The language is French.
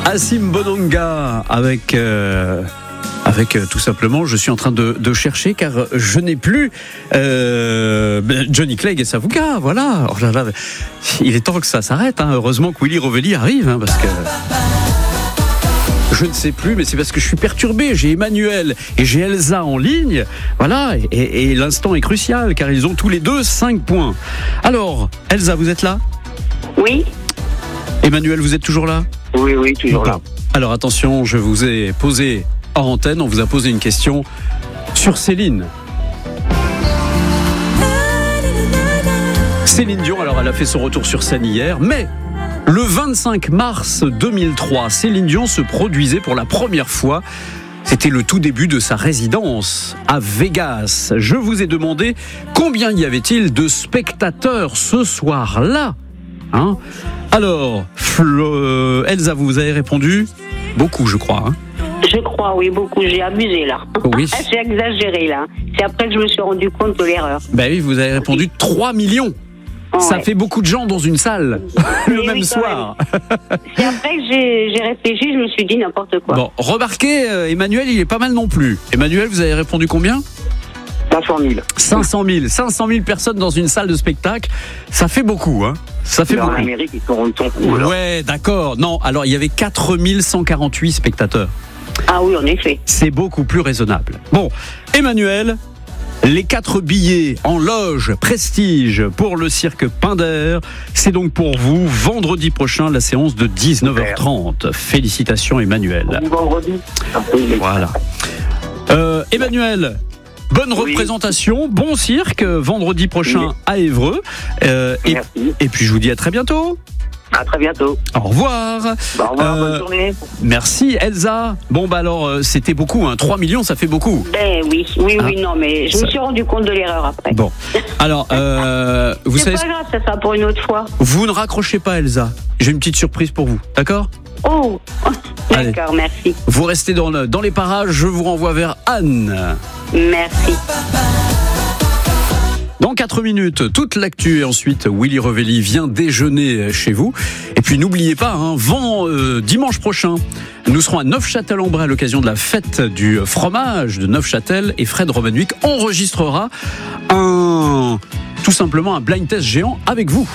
Assim Bononga avec tout simplement, je suis en train de chercher car je n'ai plus Johnny Clegg et Savuka, voilà. Oh là là, il est temps que ça s'arrête, hein. Heureusement que Willy Rovelli arrive, hein, parce que je ne sais plus, mais c'est parce que je suis perturbé. J'ai Emmanuel et j'ai Elsa en ligne, voilà, et l'instant est crucial car ils ont tous les deux 5 points. Alors, Elsa, vous êtes là ? Oui. Emmanuel, vous êtes toujours là ? Oui, toujours là. Alors attention, je vous ai posé hors antenne, on vous a posé une question sur Céline. Céline Dion, alors elle a fait son retour sur scène hier, mais le 25 mars 2003, Céline Dion se produisait pour la première fois. C'était le tout début de sa résidence à Vegas. Je vous ai demandé combien y avait-il de spectateurs ce soir-là, hein ? Alors, Elsa, vous avez répondu beaucoup, je crois. Hein. Je crois, oui, beaucoup. J'ai abusé, là. Oui. J'ai exagéré, là. C'est après que je me suis rendu compte de l'erreur. Ben oui, vous avez répondu 3 millions. Oh, Ça ouais. fait beaucoup de gens dans une salle, le même soir. C'est après que j'ai réfléchi, je me suis dit n'importe quoi. Bon, remarquez, Emmanuel, il est pas mal non plus. Emmanuel, vous avez répondu combien ? 500 000. 500 000 personnes dans une salle de spectacle, ça fait beaucoup, hein. Ça fait En beaucoup. Amérique, ils sont fous. Ouais, d'accord. Non, alors il y avait 4 148 spectateurs. Ah oui, en effet. C'est beaucoup plus raisonnable. Bon, Emmanuel, les 4 billets en loge prestige pour le cirque Pinder, c'est donc pour vous vendredi prochain la séance de 19h30. Félicitations Emmanuel. Vendredi. Voilà. Emmanuel, bonne représentation, bon cirque, vendredi prochain à Évreux. Et puis je vous dis à très bientôt. À très bientôt. Au revoir. Au revoir, bonne journée. Merci Elsa. Bon bah alors c'était beaucoup, hein. 3 millions ça fait beaucoup. Ben oui, non, mais je me suis rendu compte de l'erreur après. Bon, alors vous c'est savez, pas grave, ça sera pour une autre fois. vous ne raccrochez pas Elsa. J'ai une petite surprise pour vous, d'accord ? Oh, Allez. d'accord, merci. Vous restez dans les parages, je vous renvoie vers Anne. Merci. Dans 4 minutes, toute l'actu et ensuite Willy Rovelli vient déjeuner chez vous. Et puis n'oubliez pas, hein, dimanche prochain, nous serons à Neufchâtel-en-Bray à l'occasion de la fête du fromage de Neufchâtel et Fred Romanwick enregistrera tout simplement un blind test géant avec vous.